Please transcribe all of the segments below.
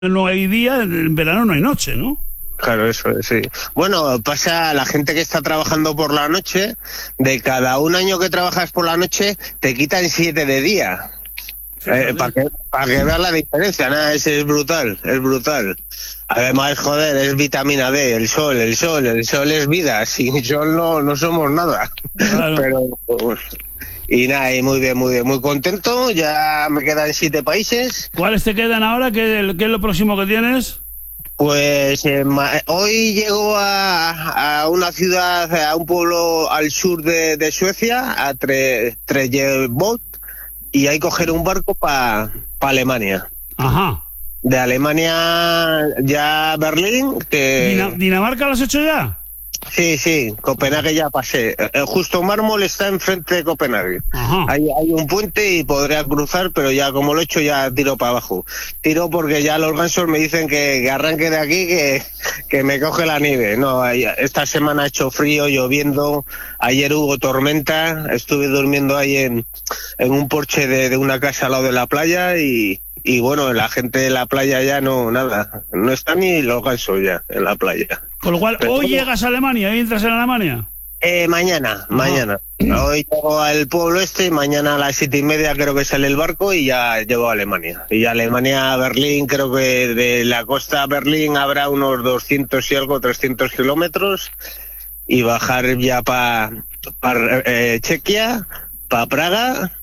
no hay día, en verano no hay noche, ¿no? Claro, eso es, sí. Bueno, pasa la gente que está trabajando por la noche, de cada un año que trabajas por la noche, te quitan 7 de día. Para que veas la diferencia, nada, es brutal, es brutal. Además, joder, es vitamina D, el sol es vida, sin sol no somos nada. Claro. Pero, y nada, y muy bien, muy contento, ya me quedan 7 países. ¿Cuáles te quedan ahora? ¿Qué es lo próximo que tienes? Pues hoy llego a una ciudad, a un pueblo al sur de Suecia, a Trelleborg, y ahí coger un barco para Alemania. Ajá. De Alemania ya a Berlín. ¿Dinamarca lo has hecho ya? Sí, Copenhague ya pasé. Justo Mármol está enfrente de Copenhague. Ajá. Hay un puente y podría cruzar, pero ya como lo he hecho ya tiro para abajo. Tiro porque ya los gansos me dicen que arranque de aquí, que me coge la nieve. No, esta semana ha hecho frío, lloviendo. Ayer hubo tormenta. Estuve durmiendo ahí en un porche de una casa al lado de la playa y bueno, la gente de la playa ya no está ni los gansos ya en la playa. Con lo cual, hoy llegas a Alemania, hoy entras en Alemania. Mañana. Hoy llego al pueblo y mañana a las 7:30 creo que sale el barco y ya llego a Alemania. Y Alemania a Berlín, creo que de la costa a Berlín habrá unos 200 y algo, 300 kilómetros, y bajar ya para Chequia, para Praga.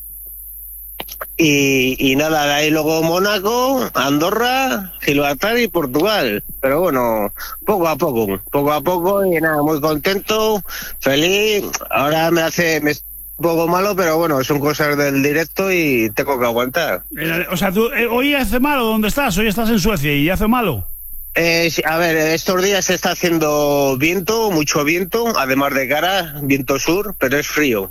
Y nada, de ahí luego Mónaco, Andorra, Gibraltar y Portugal. Pero bueno, poco a poco y nada, muy contento, feliz. Ahora me un poco malo, pero bueno, son cosas del directo y tengo que aguantar. O sea, ¿tú, hoy hace malo donde estás? Hoy estás en Suecia y hace malo. A ver, estos días se está haciendo viento, mucho viento, además de cara, viento sur, pero es frío.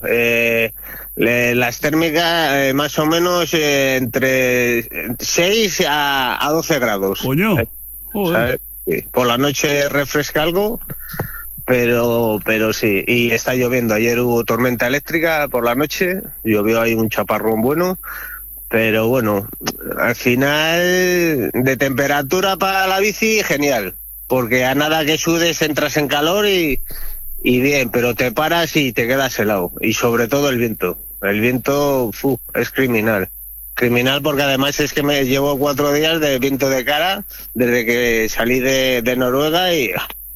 Las térmicas más o menos entre 6 a 12 grados. Coño. ¿Sabes? Por la noche refresca algo, pero sí, y está lloviendo. Ayer hubo tormenta eléctrica por la noche, llovió ahí un chaparrón bueno. Pero bueno, al final de temperatura para la bici, genial. Porque a nada que sudes entras en calor y bien, pero te paras y te quedas helado. Y sobre todo el viento. El viento es criminal. Criminal porque además es que me llevo 4 días de viento de cara desde que salí de Noruega y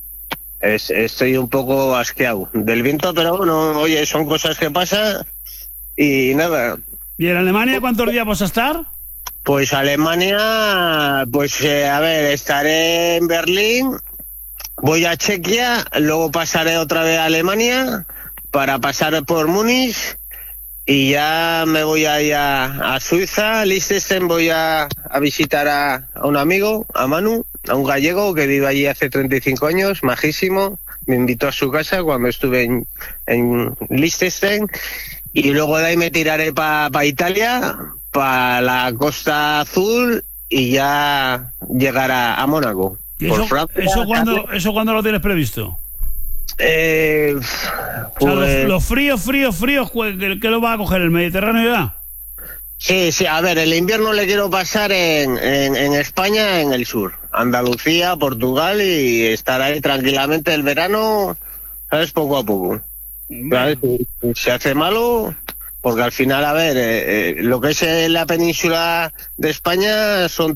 estoy un poco asqueado del viento, pero bueno, oye, son cosas que pasan y nada. ¿Y en Alemania cuántos días vas a estar? Pues Alemania, a ver, estaré en Berlín, voy a Chequia, luego pasaré otra vez a Alemania para pasar por Múnich y ya me voy a Suiza, Liechtenstein, voy a visitar a un amigo, a Manu, a un gallego que vive allí hace 35 años, majísimo, me invitó a su casa cuando estuve en Liechtenstein. Y luego de ahí me tiraré para Italia, para la Costa Azul y ya llegar a Mónaco. ¿Y eso cuándo lo tienes previsto? Pues... O sea, los fríos, ¿qué lo va a coger? ¿El Mediterráneo ya? Sí, a ver, el invierno le quiero pasar en España, en el sur. Andalucía, Portugal y estar ahí tranquilamente el verano, ¿sabes? Poco a poco. ¿Sabes? Se hace malo porque al final, a ver, lo que es la península de España son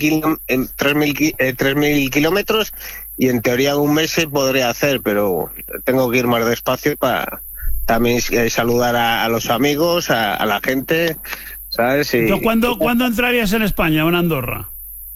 3.000 kilómetros y en teoría un mes se podría hacer, pero tengo que ir más despacio para también saludar a los amigos, a la gente, ¿sabes? Entonces, ¿cuándo entrarías en España o en Andorra?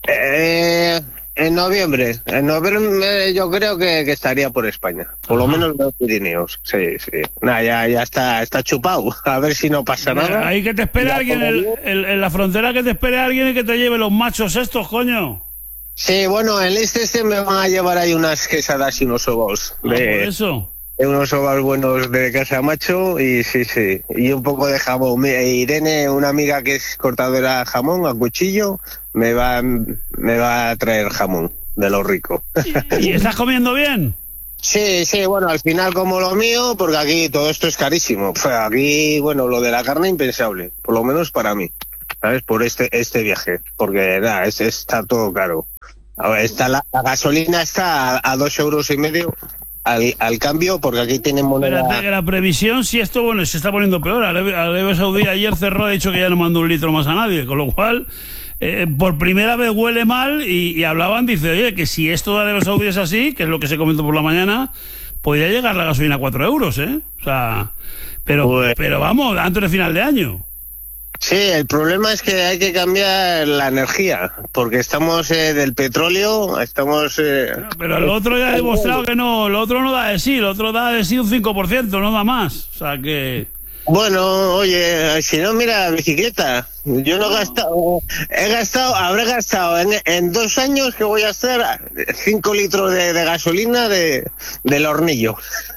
En noviembre yo creo que estaría por España, por lo menos los Pirineos, sí. Nada, ya está chupado, a ver si no pasa nada. Ahí que te espera alguien, en la frontera que te espere alguien y que te lleve los machos estos, coño. Sí, bueno, en este me van a llevar ahí unas quesadas y unos sobaos. ¿Por eso? Unos sobaos buenos de casa macho y sí, y un poco de jamón. Irene, una amiga que es cortadora de jamón a cuchillo, me va a traer jamón de lo rico. ¿Y estás comiendo bien? Sí, bueno, al final como lo mío, porque aquí todo esto es carísimo. Aquí, bueno, lo de la carne impensable, por lo menos para mí. ¿sabes? Por este viaje, porque nada, está todo caro. Ahora, la gasolina está a 2,5 € al cambio, porque aquí tienen moneda. Espérate, que la previsión, si esto, bueno, se está poniendo peor. Arabia Saudí ayer cerró, ha dicho que ya no mandó un litro más a nadie, con lo cual, por primera vez huele mal, y hablaban, dice, oye, que si esto de Arabia Saudí es así, que es lo que se comentó por la mañana, podría llegar la gasolina a 4 euros, ¿eh? O sea, pero vamos, antes de final de año. Sí, el problema es que hay que cambiar la energía, porque estamos del petróleo, estamos... Pero el otro ya ha demostrado que no, el otro no da de sí, el otro da de sí un 5%, no da más, o sea que... Bueno, oye, si no, mira, bicicleta, yo no he gastado, habré gastado en 2 años que voy a hacer 5 litros de gasolina del hornillo.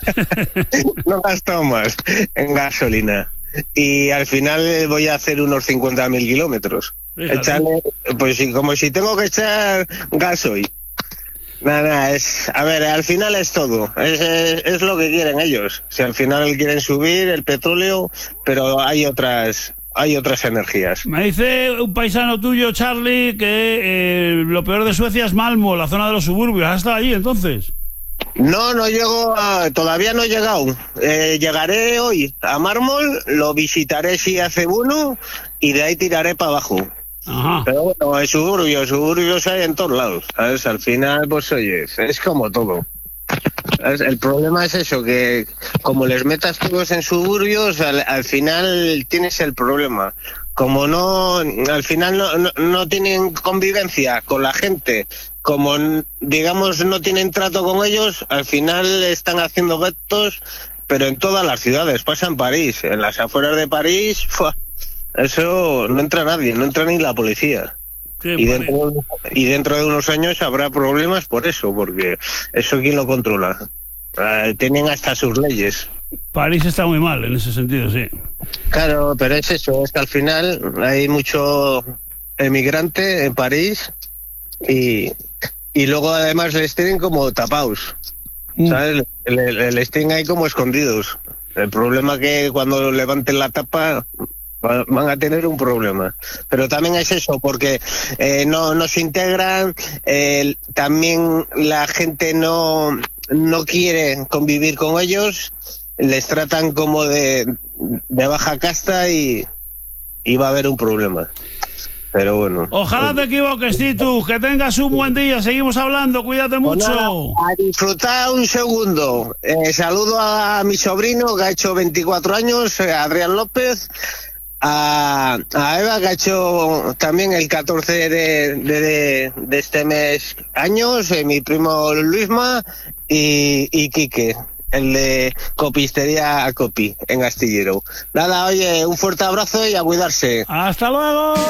No he gastado más en gasolina. Y al final voy a hacer unos 50.000 kilómetros. Echarle, pues como si tengo que echar gasoil. Nada, a ver, al final es todo. Es lo que quieren ellos. Si al final quieren subir el petróleo, pero hay otras energías. Me dice un paisano tuyo, Charlie, que lo peor de Suecia es Malmo, la zona de los suburbios. ¿Has estado allí entonces? No llego todavía no he llegado. Llegaré hoy a Mármol, lo visitaré si hace bueno y de ahí tiraré para abajo. Ajá. Pero bueno, hay suburbios hay en todos lados, ¿sabes? Al final, pues oye, es como todo. ¿Sabes? El problema es eso, que como les metas todos en suburbios, al final tienes el problema. Como al final no tienen convivencia con la gente, como digamos no tienen trato con ellos, al final están haciendo guetos, pero en todas las ciudades. Pasa en París, en las afueras de París, eso no entra nadie, no entra ni la policía. Y dentro de unos años habrá problemas por eso, porque eso ¿quién lo controla? Tienen hasta sus leyes. París está muy mal en ese sentido, sí. Claro, pero es eso, es que al final hay mucho emigrante en París y luego además les tienen como tapados, ¿sabes? Les tienen ahí como escondidos. El problema que cuando levanten la tapa van a tener un problema. Pero también es eso, porque no se integran, también la gente no quiere convivir con ellos, les tratan como de baja casta y va a haber un problema. Pero bueno. Ojalá te equivoques, Titu, que tengas un buen día, seguimos hablando, cuídate mucho. A disfrutar un segundo. Saludo a mi sobrino que ha hecho 24 años, Adrián López, a Eva que ha hecho también el 14 de este mes años, mi primo Luisma y Quique, el de Copistería Copi en Astillero. Nada, oye, un fuerte abrazo y a cuidarse. Hasta luego.